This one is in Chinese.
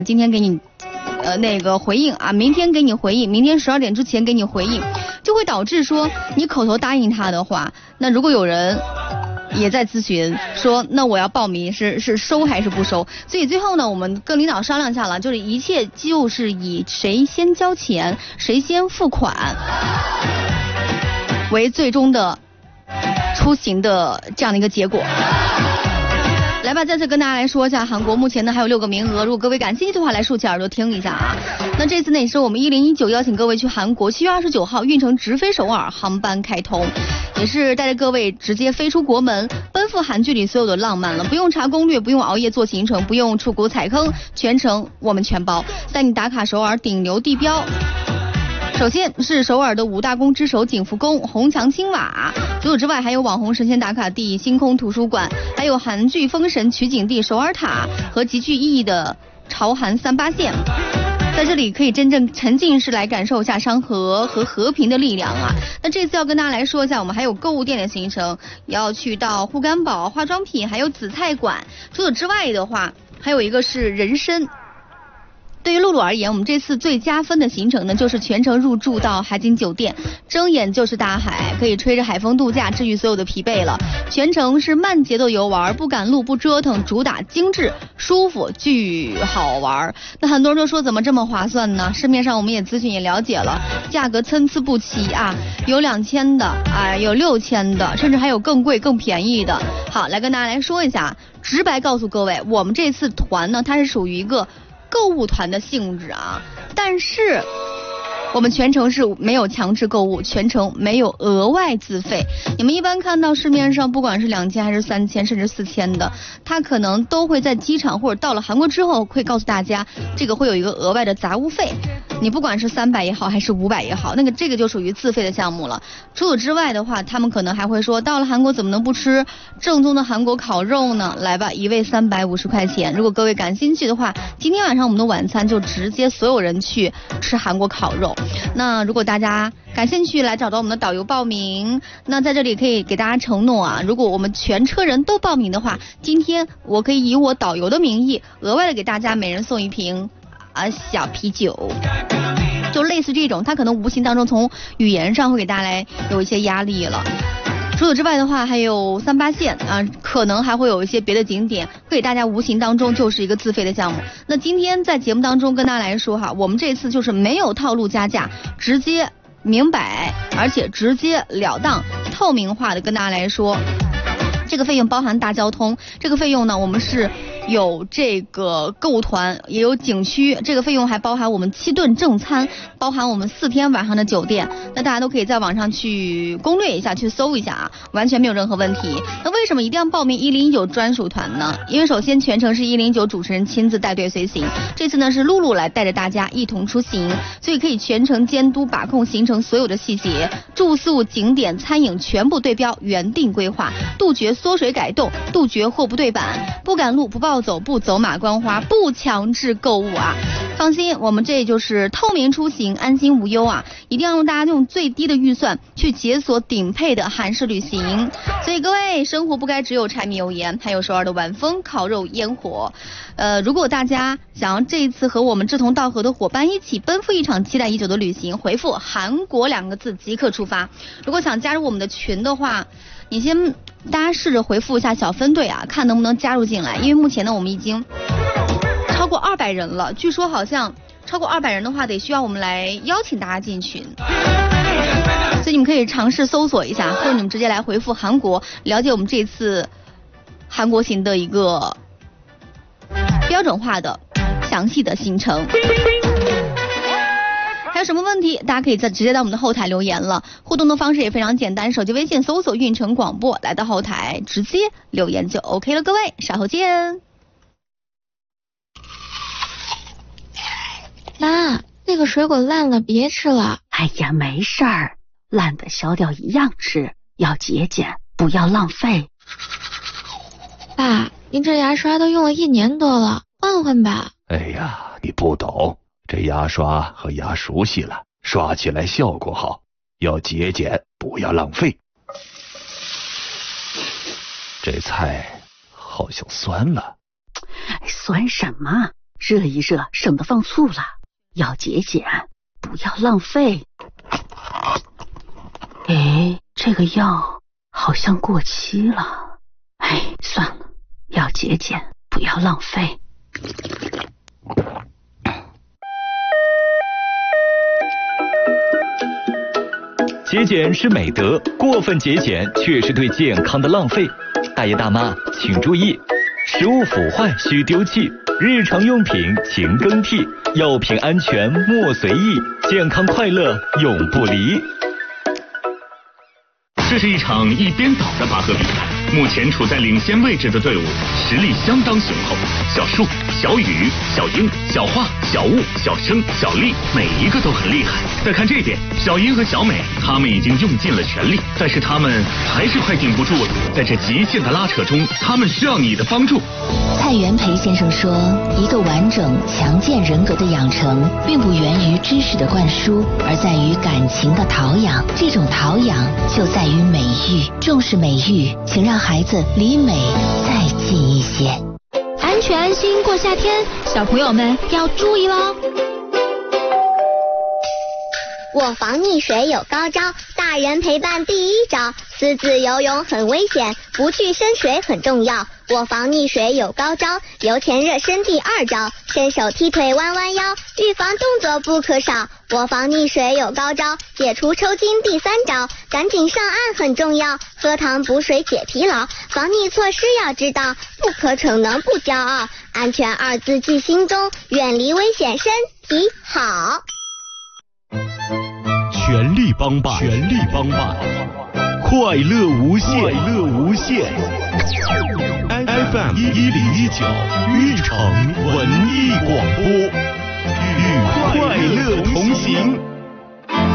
今天给你那个回应啊，明天给你回应，明天12点之前给你回应，就会导致说你口头答应他的话，那如果有人也在咨询说那我要报名是收还是不收，所以最后呢我们跟领导商量下了，就是一切就是以谁先交钱谁先付款为最终的出行的这样的一个结果。来吧，再次跟大家来说一下，韩国目前呢还有6个名额，如果各位感兴趣的话，来竖起耳朵听一下啊。那这次呢也是我们1019邀请各位去韩国7月29号运程直飞首尔航班开通，也是带着各位直接飞出国门，奔赴韩剧里所有的浪漫了，不用查攻略，不用熬夜做行程，不用出国踩坑，全程我们全包，带你打卡首尔顶流地标。首先是首尔的5大宫之首景福宫、红墙青瓦，除此之外还有网红神仙打卡地星空图书馆，还有韩剧封神取景地首尔塔和极具意义的朝韩38线。在这里可以真正沉浸式来感受一下山河和和平的力量啊。那这次要跟大家来说一下，我们还有购物店的行程，要去到护肝宝、化妆品还有紫菜馆。除此之外的话，还有一个是人参。对于露露而言，我们这次最加分的行程呢，就是全程入住到海景酒店，睁眼就是大海，可以吹着海风度假，治愈所有的疲惫了。全程是慢节奏游玩，不赶路不折腾，主打精致舒服巨好玩。那很多人都说怎么这么划算呢？市面上我们也咨询也了解了，价格参差不齐啊，有2000的啊，有6000的，甚至还有更贵更便宜的。好，来跟大家来说一下，直白告诉各位，我们这次团呢，它是属于一个购物团的性质啊，但是我们全程是没有强制购物，全程没有额外自费。你们一般看到市面上不管是2000还是3000甚至4000的，它可能都会在机场或者到了韩国之后会告诉大家这个会有一个额外的杂物费，你不管是300也好还是500也好，这个就属于自费的项目了。除此之外的话，他们可能还会说到了韩国怎么能不吃正宗的韩国烤肉呢？来吧，一位350块钱。如果各位感兴趣的话，今天晚上我们的晚餐就直接所有人去吃韩国烤肉。那如果大家感兴趣，来找到我们的导游报名。那在这里可以给大家承诺啊，如果我们全车人都报名的话，今天我可以以我导游的名义额外的给大家每人送1瓶小啤酒，就类似这种，他可能无形当中从语言上会给大家来有一些压力了。除此之外的话，还有38线啊，可能还会有一些别的景点，会给大家无形当中就是一个自费的项目。那今天在节目当中跟大家来说哈，我们这次就是没有套路加价，直接明白，而且直截了当、透明化的跟大家来说。这个费用包含大交通，这个费用呢，我们是有这个购物团，也有景区，这个费用还包含我们7顿正餐，包含我们4天晚上的酒店。那大家都可以在网上去攻略一下，去搜一下啊，完全没有任何问题。那为什么一定要报名1019专属团呢？因为首先全程是109主持人亲自带队随行，这次呢是露露来带着大家一同出行，所以可以全程监督把控行程所有的细节，住宿、景点、餐饮全部对标原定规划，杜绝缩水改动，杜绝货不对版，不赶路不暴走，不走马观花，不强制购物啊！放心，我们这就是透明出行，安心无忧啊！一定要用大家用最低的预算去解锁顶配的韩式旅行。所以各位，生活不该只有柴米油盐，还有首尔的晚风、烤肉、烟火。如果大家想要这一次和我们志同道合的伙伴一起奔赴一场期待已久的旅行，回复韩国2个字即刻出发。如果想加入我们的群的话，大家试着回复一下小分队啊，看能不能加入进来。因为目前呢，我们已经超过200人了，据说好像超过200人的话，得需要我们来邀请大家进群。所以你们可以尝试搜索一下，或者你们直接来回复韩国，了解我们这次韩国行的一个标准化的详细的行程。还有什么问题，大家可以直接到我们的后台留言了。互动的方式也非常简单，手机微信搜索运程广播，来到后台直接留言就 OK 了。各位稍后见。 妈，那个水果烂了，别吃了。 哎呀，没事儿，烂的小掉一样吃，要节俭，不要浪费。 爸，您这牙刷都用了1年多了，换换吧。 哎呀，你不懂，这牙刷和牙熟悉了，刷起来效果好，要节俭，不要浪费。这菜好像酸了。 酸什么？ 热一热，省得放醋了。要节俭，不要浪费。哎，这个药好像过期了。哎，算了，要节俭，不要浪费。 节俭是美德，过分节俭却是对健康的浪费。大爷大妈请注意，食物腐坏需丢弃，日常用品勤更替，药品安全莫随意，健康快乐永不离。 这是一场一边倒的拔河比赛，目前处在领先位置的队伍实力相当雄厚。小树、小雨、小英、小花、小雾、小生、小丽，每一个都很厉害。再看这边，小英和小美，他们已经用尽了全力，但是他们还是快顶不住了。在这极限的拉扯中，他们需要你的帮助。 蔡元培先生说，一个完整强健人格的养成，并不源于知识的灌输，而在于感情的陶养。这种陶养就在于美育，重视美育，请让孩子离美再近一些。 安全安心过夏天，小朋友们要注意喽。 我防溺水有高招，大人陪伴第一招，私自游泳很危险，不去深水很重要。我防溺水有高招，游前热身第二招，伸手踢腿弯弯腰，预防动作不可少。我防溺水有高招，解除抽筋第三招，赶紧上岸很重要，喝糖补水解疲劳。防溺措施要知道，不可逞能不骄傲，安全二字记心中，远离危险身体好。 全力帮办，全力帮办，快乐无限，快乐无限。FM 1019玉城文艺广播，与快乐同行。